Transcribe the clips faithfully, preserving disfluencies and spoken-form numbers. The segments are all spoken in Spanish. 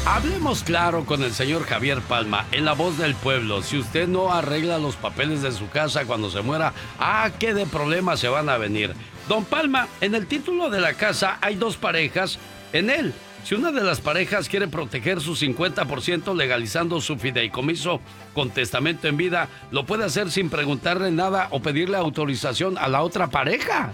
Hablemos claro con el señor Javier Palma, en La Voz del Pueblo. Si usted no arregla los papeles de su casa cuando se muera, ¿a qué de problemas se van a venir? Don Palma, en el título de la casa hay dos parejas en él. Si una de las parejas quiere proteger su cincuenta por ciento legalizando su fideicomiso con testamento en vida, lo puede hacer sin preguntarle nada o pedirle autorización a la otra pareja.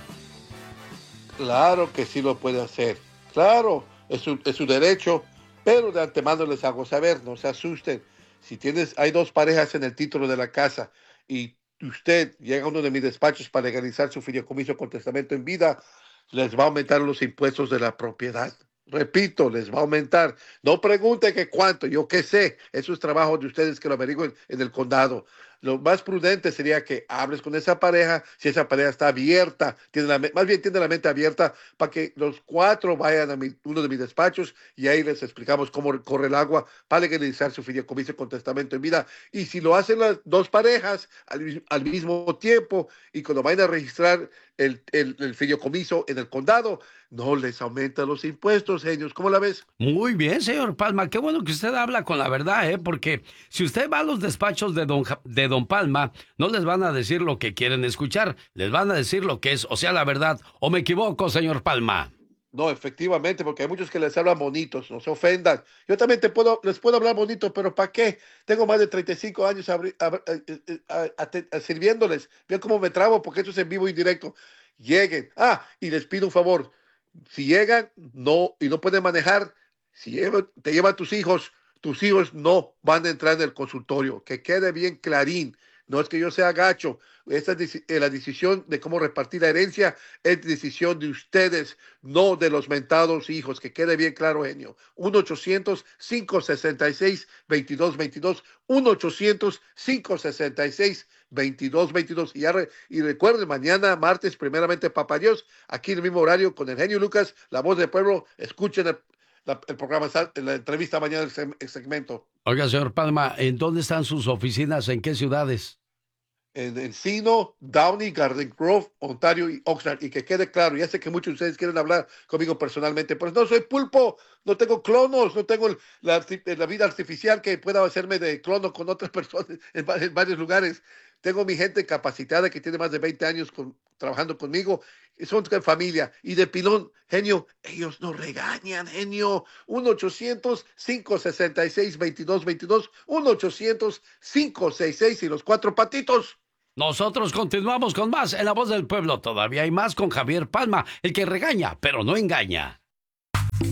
Claro que sí lo puede hacer. Claro, es su, es su derecho. Pero de antemano les hago saber, no se asusten. Si tienes, hay dos parejas en el título de la casa y usted llega a uno de mis despachos para legalizar su fideicomiso con testamento en vida, les va a aumentar los impuestos de la propiedad. Repito, les va a aumentar. No pregunte que cuánto, yo qué sé. Eso es trabajo de ustedes que lo averigüen en el condado. Lo más prudente sería que hables con esa pareja, si esa pareja está abierta, tiene la, más bien tiene la mente abierta, para que los cuatro vayan a mi, uno de mis despachos y ahí les explicamos cómo corre el agua para legalizar su fideicomiso con testamento en vida. Y si lo hacen las dos parejas al, al mismo tiempo y cuando vayan a registrar el, el, el fideicomiso en el condado, no les aumenta los impuestos, genios. ¿Cómo la ves? Muy bien, señor Palma. Qué bueno que usted habla con la verdad, ¿eh? Porque si usted va a los despachos de don, de don Palma, no les van a decir lo que quieren escuchar. Les van a decir lo que es, o sea, la verdad. ¿O me equivoco, señor Palma? No, efectivamente, porque hay muchos que les hablan bonitos, no se ofendan. Yo también te puedo, les puedo hablar bonito, pero ¿para qué? Tengo más de treinta y cinco años abri, a, a, a, a, sirviéndoles. Vean cómo me trabo, porque esto es en vivo y directo. Lleguen. Ah, y les pido un favor. Si llegan no y no pueden manejar, si llevan, te llevan tus hijos, tus hijos no van a entrar en el consultorio. Que quede bien clarín. No es que yo sea gacho. Esta es la decisión de cómo repartir la herencia, es decisión de ustedes, no de los mentados hijos. Que quede bien claro, genio. uno ochocientos, cinco sesenta y seis, veintidós veintidós. uno ochocientos, cinco sesenta y seis, veintidós veintidós. Y, ya re, y recuerden, mañana, martes, primeramente, papá Dios, aquí en el mismo horario con el genio Lucas, La Voz del Pueblo. Escuchen el, la, el programa, la entrevista mañana, el, el segmento. Oiga, señor Palma, ¿en dónde están sus oficinas? ¿En qué ciudades? En Encino, Downey, Garden Grove, Ontario y Oxnard. Y que quede claro, ya sé que muchos de ustedes quieren hablar conmigo personalmente, pero no soy pulpo, no tengo clonos, no tengo la, la vida artificial que pueda hacerme de clono con otras personas en, en varios lugares. Tengo mi gente capacitada que tiene más de veinte años con, trabajando conmigo. Y son de familia. Y de pilón, genio, ellos no regañan, genio. uno ochocientos, cinco sesenta y seis, veintidós veintidós. uno ochocientos, cinco sesenta y seis y los cuatro patitos. Nosotros continuamos con más en La Voz del Pueblo. Todavía hay más con Javier Palma, el que regaña, pero no engaña.